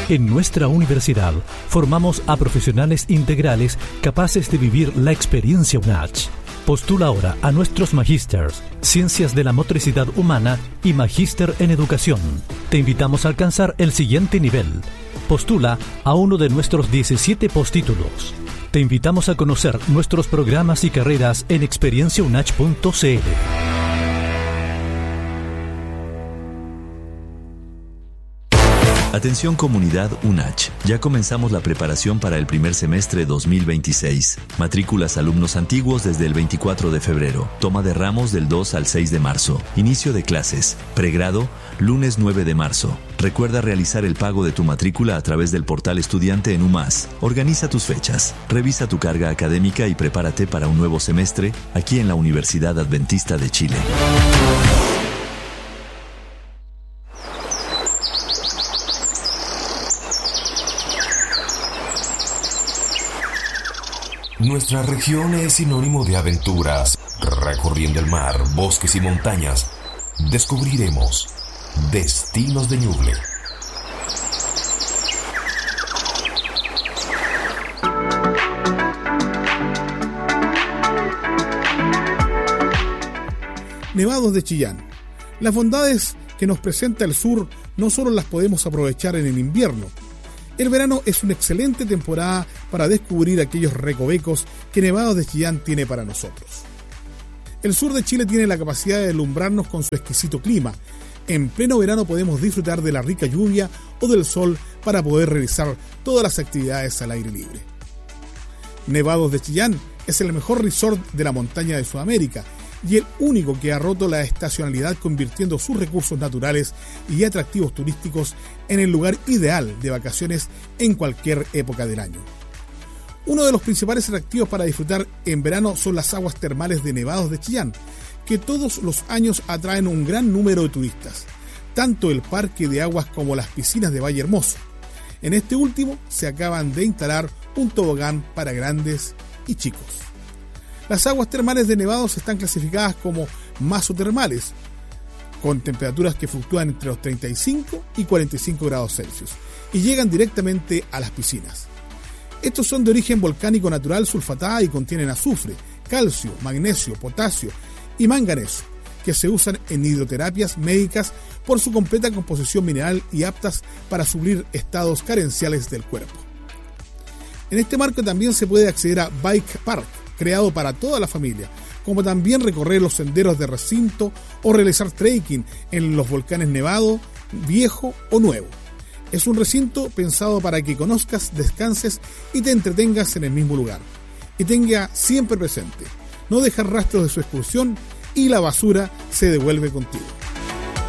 En nuestra universidad formamos a profesionales integrales capaces de vivir la experiencia UNACH. Postula ahora a nuestros magísters, Ciencias de la Motricidad Humana y Magíster en Educación. Te invitamos a alcanzar el siguiente nivel. Postula a uno de nuestros 17 postítulos. Te invitamos a conocer nuestros programas y carreras en experienciaunach.cl. Atención comunidad UNACH, ya comenzamos la preparación para el primer semestre 2026. Matrículas alumnos antiguos desde el 24 de febrero, toma de ramos del 2 al 6 de marzo, inicio de clases, pregrado, lunes 9 de marzo. Recuerda realizar el pago de tu matrícula a través del portal estudiante en UMAS. Organiza tus fechas, revisa tu carga académica y prepárate para un nuevo semestre aquí en la Universidad Adventista de Chile. Nuestra región es sinónimo de aventuras. Recorriendo el mar, bosques y montañas, descubriremos destinos de Ñuble. Nevados de Chillán. Las bondades que nos presenta el sur no solo las podemos aprovechar en el invierno. El verano es una excelente temporada para descubrir aquellos recovecos que Nevados de Chillán tiene para nosotros. El sur de Chile tiene la capacidad de deslumbrarnos con su exquisito clima. En pleno verano podemos disfrutar de la rica lluvia o del sol para poder realizar todas las actividades al aire libre. Nevados de Chillán es el mejor resort de la montaña de Sudamérica y el único que ha roto la estacionalidad, convirtiendo sus recursos naturales y atractivos turísticos en el lugar ideal de vacaciones en cualquier época del año. Uno de los principales atractivos para disfrutar en verano son las aguas termales de Nevados de Chillán, que todos los años atraen un gran número de turistas, tanto el parque de aguas como las piscinas de Valle Hermoso. En este último se acaban de instalar un tobogán para grandes y chicos. Las aguas termales de Nevados están clasificadas como masotermales, con temperaturas que fluctúan entre los 35 y 45 grados Celsius, y llegan directamente a las piscinas. Estos son de origen volcánico natural sulfatada y contienen azufre, calcio, magnesio, potasio y manganeso, que se usan en hidroterapias médicas por su completa composición mineral y aptas para suplir estados carenciales del cuerpo. En este marco también se puede acceder a Bike Park, creado para toda la familia, como también recorrer los senderos de recinto o realizar trekking en los volcanes Nevado, Viejo o Nuevo. Es un recinto pensado para que conozcas, descanses y te entretengas en el mismo lugar. Y tenga siempre presente, no dejar rastros de su excursión y la basura se devuelve contigo.